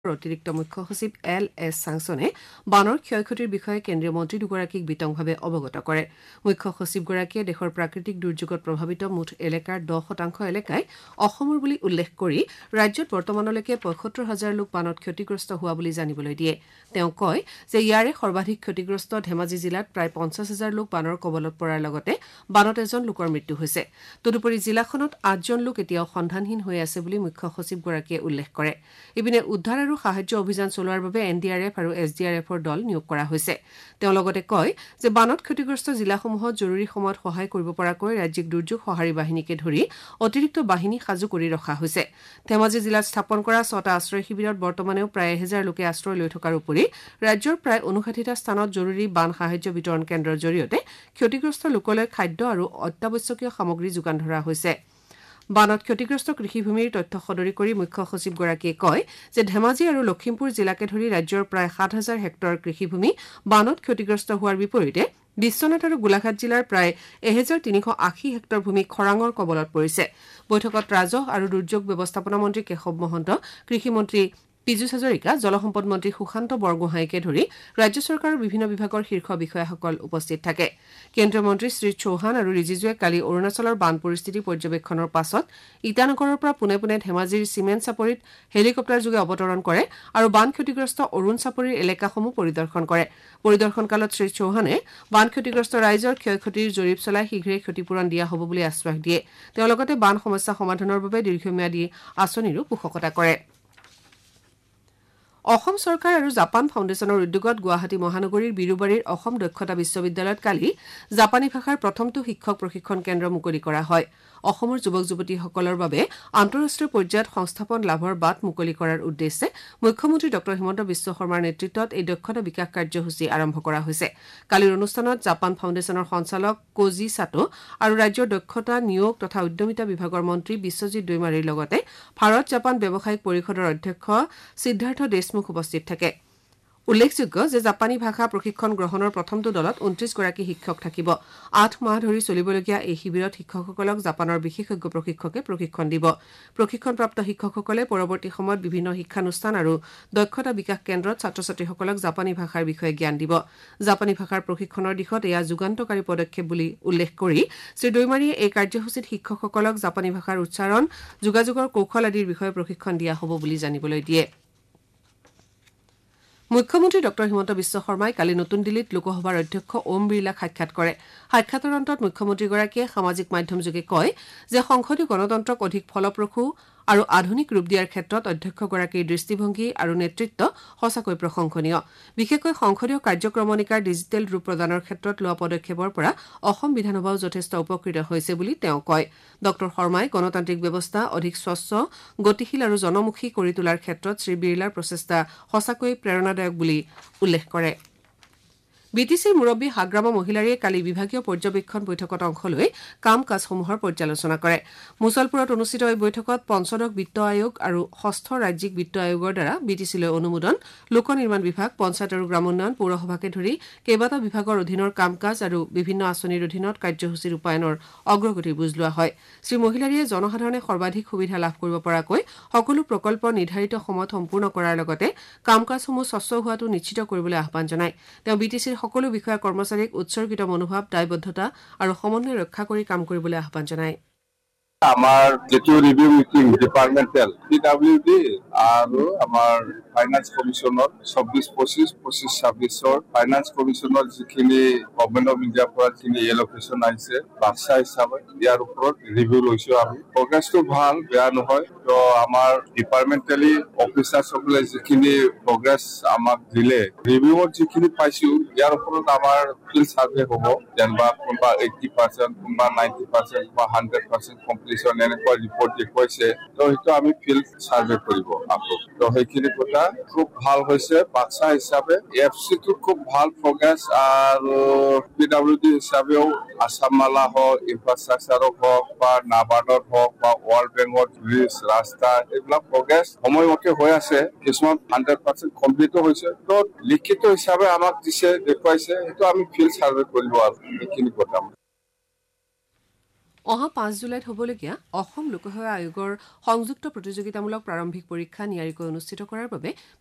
অতিৰিক্ত মুখ্য সচিব LS সাংসনে বানৰ ক্ষয়ক্ষতিৰ বিষয়ে কেন্দ্ৰীয় মন্ত্ৰী দুগৰাকীক বিতংভাৱে অৱগত কৰে। মুখ্য সচিবগৰাকীয়ে দেশৰ প্ৰাকৃতিক দুৰ্যোগত প্ৰভাৱিত মুঠ এলেকাৰ 10% এলেকাই অসমৰ বুলি উল্লেখ কৰি ৰাজ্যত বৰ্তমানলৈকে ৭৫,০০০ লোক বানত ক্ষতিগ্ৰস্ত হোৱা বুলি জানিবলৈ দিয়ে। তেওঁ কয় যে ইয়াৰে সৰ্বাধিক ক্ষতিগ্ৰস্ত ধেমাজি জিলাত প্ৰায় ৫০,০০০ লোক বানৰ কবলত পৰাৰ লগতে বানত এজন লোকৰ মৃত্যু হৈছে। তদুপৰি জিলাখনত ৮জন লোক এতিয়াও সন্ধানহীন হৈ আছে বুলি মুখ্য সচিবগৰাকীয়ে উল্লেখ কৰে। ইপিনে উদ্ধাৰ আৰু সাহায্য অভিযান চলোৱাৰ বাবে NDRF আৰু SDRFৰ দল নিয়োগ কৰা হৈছে। তেওঁ লগতে কয় যে বানত ক্ষতিগ্ৰস্ত জিলাসমূহত জৰুৰী সময়ত সহায় কৰিব পৰাকৈ ৰাজ্যিক দুৰ্যোগ সঁহাৰি বাহিনীকে ধৰি অতিৰিক্ত বাহিনী সাজু কৰি ৰখা হৈছে। ধেমাজি জিলাত স্থাপন কৰা 6টা আশ্ৰয় শিবিৰত বৰ্তমানেও প্ৰায় 1000 লোকে আশ্ৰয় লৈ থকাৰ উপৰি ৰাজ্যৰ প্ৰায় 59টা স্থানত জৰুৰী বান সাহায্য বিতৰণ কেন্দ্ৰৰ জৰিয়তে ক্ষতিগ্ৰস্ত লোকলৈ খাদ্য আৰু অত্যাৱশ্যকীয় সামগ্ৰী যোগান ধৰা হৈছে। বানত ক্ষতিগ্ৰস্ত কৃষিভূমিৰ তথ্য সদৰি কৰি মুখ্য সচিবগৰাকীয়ে কয় যে ধেমাজি আৰু লখিমপুৰ জিলাকে ধৰি ৰাজ্যৰ প্ৰায় 7,000 হেক্টৰ কৃষিভূমি বানত ক্ষতিগ্ৰস্ত হোৱাৰ বিপৰীতে বিশ্বনাথ আৰু গোলাঘাট জিলাৰ প্ৰায় 1380 হেক্টৰ ভূমি খৰাঙৰ কবলত পৰিছে। বৈঠকত ৰাজহ আৰু দুৰ্যোগ ব্যৱস্থাপনা মন্ত্ৰী কেশৱ মহন্ত, কৃষিমন্ত্ৰী পীযুষ হাজৰিকা, জলসম্পদ মন্ত্ৰী সুশান্ত বৰগোহাঁইকে ধৰি ৰাজ্য চৰকাৰৰ বিভিন্ন বিভাগৰ শীৰ্ষ বিষয়াসকল উপস্থিত থাকে। কেন্দ্ৰীয় মন্ত্ৰী শ্ৰী চৌহান আৰু ৰিজিজুৱে কালি অৰুণাচলৰ বান পৰিস্থিতি পৰ্যবেক্ষণৰ পাছত ইটানগৰৰ পৰা পোনে পোনে ধেমাজিৰ চিমেণ্ট চাপৰিত হেলিকপ্টাৰযোগে অৱতৰণ কৰে আৰু বান ক্ষতিগ্ৰস্ত অৰুণ চাপৰিৰ এলেকাসমূহ পৰিদৰ্শন কৰে। পৰিদৰ্শনকালত শ্ৰী চৌহানে বান ক্ষতিগ্ৰস্ত ৰাইজৰ ক্ষয়ক্ষতিৰ জৰীপ চলাই শীঘ্ৰেই ক্ষতিপূৰণ দিয়া হ'ব বুলি আশ্বাস দিয়ে। তেওঁ লগতে বান সমস্যা সমাধানৰ বাবে দীৰ্ঘম্যাদী আঁচনিৰো পোষকতা কৰে। অসম চৰকাৰ আৰু জাপান ফাউণ্ডেশ্যনৰ উদ্যোগত গুৱাহাটী মহানগৰীৰ বিৰুবাৰীৰ অসম দক্ষতা বিশ্ববিদ্যালয়ত কালি জাপানী ভাষাৰ প্ৰথমটো শিক্ষক প্ৰশিক্ষণ কেন্দ্ৰ মুকলি কৰা হয়। অসমৰ যুৱক যুৱতীসকলৰ বাবে আন্তঃৰাষ্ট্ৰীয় পৰ্যায়ত সংস্থাপন লাভৰ বাট মুকলি কৰাৰ উদ্দেশ্যে মুখ্যমন্ত্ৰী ডঃ হিমন্ত বিশ্ব শৰ্মাৰ নেতৃত্বত এই দক্ষতা বিকাশ কাৰ্যসূচী আৰম্ভ কৰা হৈছে। কালিৰ অনুষ্ঠানত জাপান ফাউণ্ডেশ্যনৰ সঞ্চালক কোজি সাটো আৰু ৰাজ্যৰ দক্ষতা নিয়োগ তথা উদ্যমিতা বিভাগৰ মন্ত্ৰী বিশ্বজিৎ দৈমাৰীৰ লগতে ভাৰত জাপান ব্যৱসায়িক পৰিষদৰ অধ্যক্ষ সিদ্ধাৰ্থ দেশমুখ উপস্থিত থাকে। উল্লেখযোগ্য যে জাপানী ভাষা প্ৰশিক্ষণ গ্ৰহণৰ প্ৰথমটো দলত 29 গৰাকী শিক্ষক থাকিব। 8 মাহ ধৰি চলিবলগীয়া এই শিবিৰত শিক্ষকসকলক জাপানৰ বিশেষজ্ঞ প্ৰশিক্ষকে প্ৰশিক্ষণ দিব। প্ৰশিক্ষণপ্ৰাপ্ত শিক্ষকসকলে পৰৱৰ্তী সময়ত বিভিন্ন শিক্ষানুষ্ঠান আৰু দক্ষতা বিকাশ কেন্দ্ৰত ছাত্ৰ ছাত্ৰীসকলক জাপানী ভাষাৰ বিষয়ে জ্ঞান দিব। জাপানী ভাষাৰ প্ৰশিক্ষণৰ দিশত এয়া যুগান্তকাৰী পদক্ষেপ বুলি উল্লেখ কৰি শ্ৰী দৈমাৰীয়ে এই কাৰ্যসূচীত শিক্ষকসকলক জাপানী ভাষাৰ উচ্চাৰণ, যোগাযোগৰ কৌশল আদিৰ বিষয়ে প্ৰশিক্ষণ দিয়া হ'ব বুলি জানিবলৈ দিয়ে। মুখ্যমন্ত্ৰী ডঃ হিমন্ত বিশ্ব শৰ্মাই কালি নতুন দিল্লীত লোকসভাৰ অধ্যক্ষ ওম বিৰলাক সাক্ষাৎ কৰে। সাক্ষাতৰ অন্তত মুখ্যমন্ত্ৰীগৰাকীয়ে সামাজিক মাধ্যমযোগে কয় যে সংসদীয় গণতন্ত্ৰক অধিক ফলপ্ৰসূ আৰু আধুনিক ৰূপ দিয়াৰ ক্ষেত্ৰত অধ্যক্ষগৰাকীৰ দৃষ্টিভংগী আৰু নেতৃত্ব সঁচাকৈ প্ৰশংসনীয়। বিশেষকৈ সংসদীয় কাৰ্যক্ৰমণিকাৰ ডিজিটেল ৰূপ প্ৰদানৰ ক্ষেত্ৰত লোৱা পদক্ষেপৰ পৰা অসম বিধানসভাও যথেষ্ট উপকৃত হৈছে বুলি তেওঁ কয়। ডঃ শৰ্মাই গণতান্ত্ৰিক ব্যৱস্থা অধিক স্বচ্ছ, গতিশীল আৰু জনমুখী কৰি তোলাৰ ক্ষেত্ৰত শ্ৰী বিৰলাৰ প্ৰচেষ্টা সঁচাকৈ প্ৰেৰণাদায়ক বুলি উল্লেখ কৰে। বিটিচিৰ মুৰব্বী হাগ্ৰামা মহিলাৰীয়ে কালি বিভাগীয় পৰ্যবেক্ষণ বৈঠকত অংশ লৈ কাম কাজসমূহৰ পৰ্যালোচনা কৰে। মুছলপুৰত অনুষ্ঠিত এই বৈঠকত পঞ্চদশ বিত্ত আয়োগ আৰু ষষ্ঠ ৰাজ্যিক বিত্ত আয়োগৰ দ্বাৰা বিটিচিলৈ অনুমোদন, লোক নিৰ্মাণ বিভাগ, পঞ্চায়ত আৰু গ্ৰামোন্নয়ন, পৌৰসভাকে ধৰি কেইবাটাও বিভাগৰ অধীনৰ কাম কাজ আৰু বিভিন্ন আঁচনিৰ অধীনত কাৰ্যসূচী ৰূপায়ণৰ অগ্ৰগতিৰ বুজ লোৱা হয়। শ্ৰী মহিলাৰীয়ে জনসাধাৰণে সৰ্বাধিক সুবিধা লাভ কৰিব পৰাকৈ সকলো প্ৰকল্প নিৰ্ধাৰিত সময়ত সম্পূৰ্ণ কৰাৰ লগতে কাম কাজসমূহ স্বচ্ছ হোৱাটো নিশ্চিত কৰিবলৈ আহ্বান জনায়। তেওঁ বিটিচিৰ সকলো বিষয়া কৰ্মচাৰীক উৎসৰ্গিত মনোভাৱ, দায়বদ্ধতা আৰু সমন্বয় ৰক্ষা কৰি কাম কৰিবলৈ আহ্বান জনায়। আমাৰ যেটো ৰিভিউ মিটিং ডিপাৰ্টমেণ্টেল PWD আৰু আমাৰ ফাইনান্স কমিশনৰ 24-25-26 ফাইনান্স কমিশনৰ যিখিনি গভৰ্ণমেণ্ট অফ ইণ্ডিয়াৰ পৰা যিখিনি এলকেশ্যন আহিছে বাক্সা হিচাপে ইয়াৰ ওপৰত ৰিভিউ লৈছো। আমি প্ৰগ্ৰেছটো ভাল, বেয়া নহয়। তো আমাৰ ডিপাৰ্টমেণ্টেলি অফিচাৰসকলে যিখিনি প্ৰগ্ৰেছ আমাক দিলে, ৰিভিউত যিখিনি পাইছো ইয়াৰ ওপৰত আমাৰ ফিল্ড চাৰ্ভে হ'ব। যেনিবা কোনোবা 80%, কোনোবা 90%, বা 100% কমপ্লিশ্যন এনেকুৱা ৰিপৰ্ট দেখুৱাইছে। তো সেইটো আমি ফিল্ড চাৰ্ভে কৰিব আকৌ। তো সেইখিনি কথা খুব ভাল হৈছে বাক্সা হিচাপে। EFCটো খুব ভাল প্ৰগ্ৰেছ আৰু PWD হিচাপেও আছাম মালা হওক, ইনফ্ৰাষ্ট্ৰাকচাৰক হওক বা নাবাৰ্ডত হওক বা ৱৰ্ল্ড বেংকত ব্ৰিজ, ৰাস্তা এইবিলাক প্ৰগ্ৰেছ সময়মতে হৈ আছে। কিছুমান 100% কমপ্লিটো হৈছে। তো লিখিত হিচাপে আমাক দিছে, দেখুৱাইছে, সেইটো আমি ফিল্ড চাৰ্ভে কৰিব আৰু সেইখিনি কথা। অহা 5 জুলাইত হ'বলগীয়া অসম লোকসেৱা আয়োগৰ সংযুক্ত প্ৰতিযোগিতামূলক প্ৰাৰম্ভিক পৰীক্ষা নিয়াৰিকৈ অনুষ্ঠিত কৰাৰ বাবে